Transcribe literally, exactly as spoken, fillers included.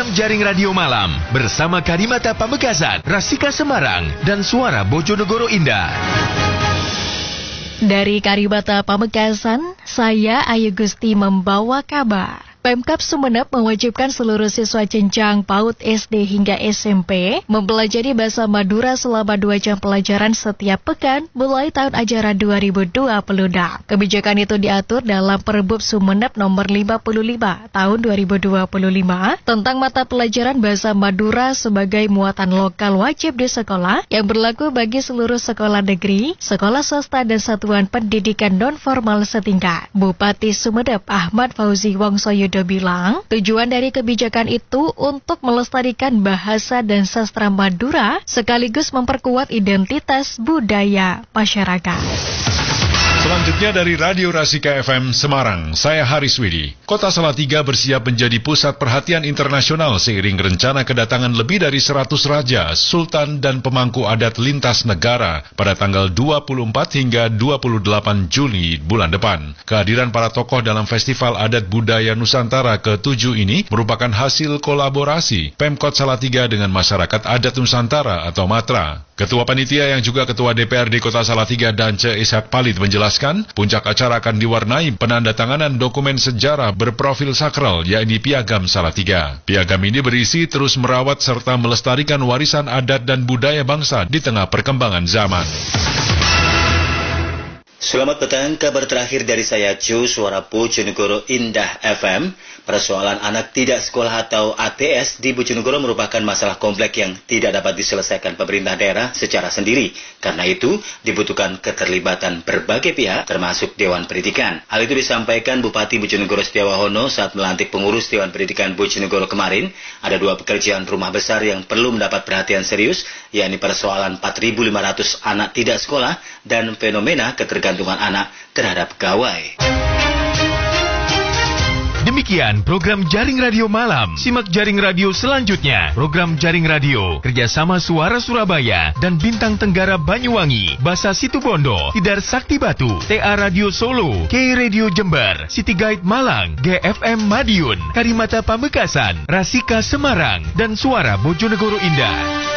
program Jaring Radio Malam bersama Karimata Pamekasan, Rasika Semarang, dan Suara Bojonegoro Indah. Dari Karimata Pamekasan, saya Ayu Gusti membawa kabar. Pemkab Sumeneb mewajibkan seluruh siswa jenjang PAUD S D hingga S M P mempelajari bahasa Madura selama dua jam pelajaran setiap pekan mulai tahun ajaran dua ribu dua puluh enam. Kebijakan itu diatur dalam Perbup Sumeneb nomor lima puluh lima tahun dua ribu dua puluh lima tentang mata pelajaran bahasa Madura sebagai muatan lokal wajib di sekolah yang berlaku bagi seluruh sekolah negeri, sekolah swasta dan satuan pendidikan non-formal setingkat. Bupati Sumeneb Ahmad Fauzi Wongsoyudo bilang, tujuan dari kebijakan itu untuk melestarikan bahasa dan sastra Madura sekaligus memperkuat identitas budaya masyarakat. Selanjutnya dari Radio Rasika F M Semarang, saya Haris Widi. Kota Salatiga bersiap menjadi pusat perhatian internasional seiring rencana kedatangan lebih dari seratus raja, sultan, dan pemangku adat lintas negara pada tanggal dua puluh empat hingga dua puluh delapan Juli bulan depan. Kehadiran para tokoh dalam Festival Adat Budaya Nusantara ketujuh ini merupakan hasil kolaborasi Pemkot Salatiga dengan masyarakat adat Nusantara atau Matra. Ketua Panitia yang juga Ketua D P R D Kota Salatiga Dance Ishak Palid menjelaskan, puncak acara akan diwarnai penandatanganan dokumen sejarah berprofil sakral, yakni Piagam Salatiga. Piagam ini berisi terus merawat serta melestarikan warisan adat dan budaya bangsa di tengah perkembangan zaman. Selamat petang, kabar terakhir dari saya Ju, Suara Bojonegoro Indah F M. Persoalan anak tidak sekolah atau A T S di Bojonegoro merupakan masalah kompleks yang tidak dapat diselesaikan pemerintah daerah secara sendiri. Karena itu, dibutuhkan keterlibatan berbagai pihak, termasuk Dewan Pendidikan. Hal itu disampaikan Bupati Bojonegoro Setiawahono saat melantik pengurus Dewan Pendidikan Bojonegoro kemarin. Ada dua pekerjaan rumah besar yang perlu mendapat perhatian serius, yakni persoalan empat ribu lima ratus anak tidak sekolah dan fenomena ketergantungan anak terhadap gawai. Demikian program Jaring Radio Malam. Simak Jaring Radio selanjutnya. Program Jaring Radio kerjasama Suara Surabaya dan Bintang Tenggara Banyuwangi, Basa Situbondo, Tidar Sakti Batu, T A Radio Solo, K Radio Jember, City Guide Malang, G F M Madiun, Karimata Pamekasan, Rasika Semarang, dan Suara Bojonegoro Indah.